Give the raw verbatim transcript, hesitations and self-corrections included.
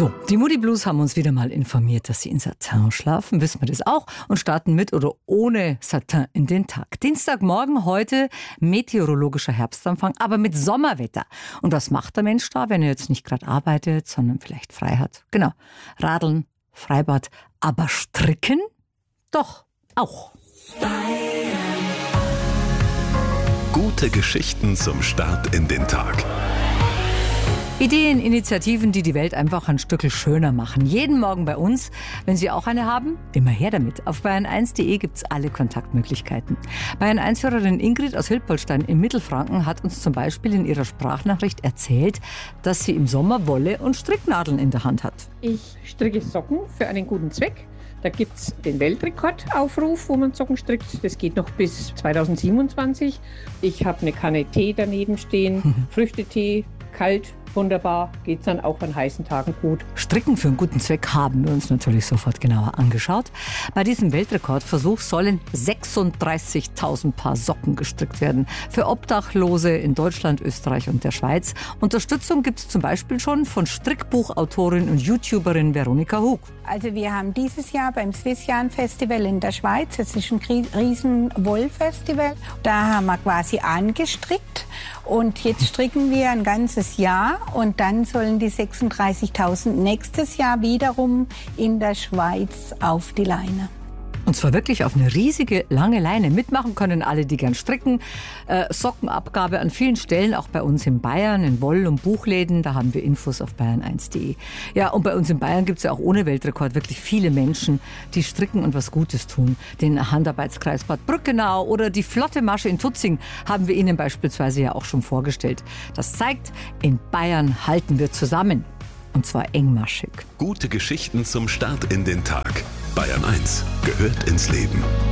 So, die Moody Blues haben uns wieder mal informiert, dass sie in Satin schlafen. Wissen wir das auch und starten mit oder ohne Satin in den Tag. Dienstagmorgen heute meteorologischer Herbstanfang, aber mit Sommerwetter. Und was macht der Mensch da, wenn er jetzt nicht gerade arbeitet, sondern vielleicht frei hat? Genau, Radeln, Freibad, aber stricken? Doch, auch. Gute Geschichten zum Start in den Tag. Ideen, Initiativen, die die Welt einfach ein Stück schöner machen. Jeden Morgen bei uns. Wenn Sie auch eine haben, immer her damit. Auf bayern eins punkt de gibt es alle Kontaktmöglichkeiten. Bayern eins Hörerin Ingrid aus Hilpoltstein im Mittelfranken hat uns zum Beispiel in ihrer Sprachnachricht erzählt, dass sie im Sommer Wolle und Stricknadeln in der Hand hat. Ich stricke Socken für einen guten Zweck. Da gibt es den Weltrekordaufruf, wo man Socken strickt. Das geht noch bis zweitausendsiebenundzwanzig. Ich habe eine Kanne Tee daneben stehen, Früchtetee, kalt. Wunderbar, geht's dann auch an heißen Tagen gut. Stricken für einen guten Zweck haben wir uns natürlich sofort genauer angeschaut. Bei diesem Weltrekordversuch sollen sechsunddreißigtausend Paar Socken gestrickt werden. Für Obdachlose in Deutschland, Österreich und der Schweiz. Unterstützung gibt es zum Beispiel schon von Strickbuchautorin und YouTuberin Veronika Hug. Also wir haben dieses Jahr beim Swissjan Festival in der Schweiz, das ist ein riesen Wollfestival, da haben wir quasi angestrickt und jetzt stricken wir ein ganzes Jahr und dann sollen die sechsunddreißigtausend nächstes Jahr wiederum in der Schweiz auf die Leine. Und zwar wirklich auf eine riesige, lange Leine. Mitmachen können alle, die gern stricken. Äh, Sockenabgabe an vielen Stellen, auch bei uns in Bayern, in Woll- und Buchläden. Da haben wir Infos auf bayern eins punkt de. Ja, und bei uns in Bayern gibt es ja auch ohne Weltrekord wirklich viele Menschen, die stricken und was Gutes tun. Den Handarbeitskreis Bad Brückenau oder die Flotte Masche in Tutzing haben wir Ihnen beispielsweise ja auch schon vorgestellt. Das zeigt, in Bayern halten wir zusammen. Und zwar engmaschig. Gute Geschichten zum Start in den Tag. Bayern eins gehört ins Leben.